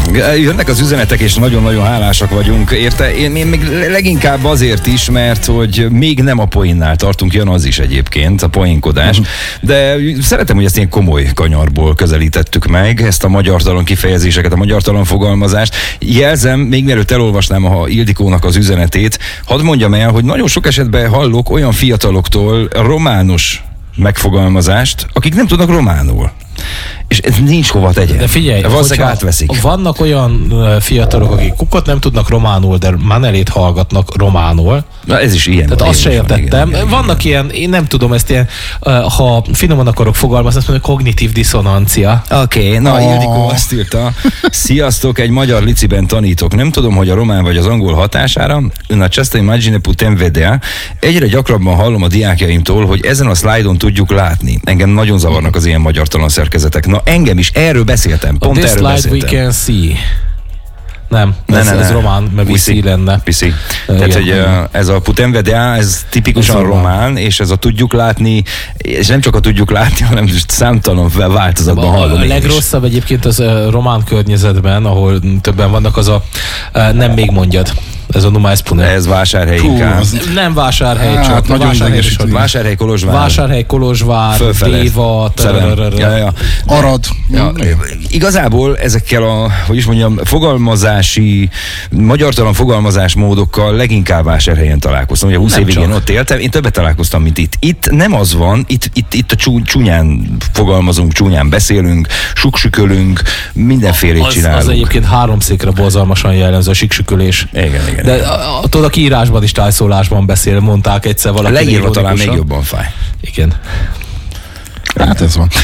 Jönnek az üzenetek, és nagyon-nagyon hálásak vagyunk érte. Én még leginkább azért is, mert hogy még nem a poénnál tartunk, jön az is egyébként, a poénkodás. De szeretem, hogy ezt ilyen komoly kanyarból közelítettük meg, ezt a magyartalan kifejezéseket, a magyartalan fogalmazást. Jelzem, még mielőtt elolvasnám a Ildikónak az üzenetét, hadd mondjam el, hogy nagyon sok esetben hallok olyan fiataloktól romános megfogalmazást, akik nem tudnak románul. És ez nincs hova tegyen. De figyelj, valószínűleg átveszik. Vannak olyan fiatalok, akik kukot nem tudnak románul, de Manelét hallgatnak románul. Na ez is ilyen. Tehát azt se értettem. Igen. Vannak ilyen, én nem tudom, ezt ilyen, ha finoman akarok fogalmazni, azt mondom, kognitív diszonancia. Oké, na Ildikó azt írta, sziasztok, egy magyar liciben tanítok. Nem tudom, hogy a román vagy az angol hatására, na часто imagine putem vedea, egyre gyakrabban hallom a diákjaimtól, hogy ezen a szlájdon tudjuk látni. Engem nagyon zavarnak az ilyen magyartalan szerkezetek. Na engem is, erről beszéltem, pont This erről slide beszéltem. we can see. Nem, ez román, mert viszi lenne. Piszi. Tehát, hogy ez a putem vedea, ez tipikusan román, és ez a tudjuk látni, és nem csak a tudjuk látni, hanem számtalan változatban hallom. A legrosszabb egyébként az román környezetben, ahol többen vannak, az a nem még mondjad. Ez a Numai Spune. Ez Vásárhely inkább. Nem Vásárhely, csak Vásárhely, Kolozsvár. Vásárhely, Kolozsvár, Déva, Arad. Igazából ezekkel a, hogy is mondjam, fogalmazási, magyartalan fogalmazásmódokkal leginkább Vásárhelyen találkoztam. Ugye 20 évig én ott éltem, én többet találkoztam, mint itt. Itt nem az van, itt a csúnyán fogalmazunk, csúnyán beszélünk, suksükölünk, mindenfélét csinálunk. Az egyébként háromszékre borzalmasan jellemző a siksükölés. Igen. De tudod, a kiírásban is tájszólásban beszél, mondták egyszer valaki. Leírva talán még jobban fáj. Igen. Hát ez van.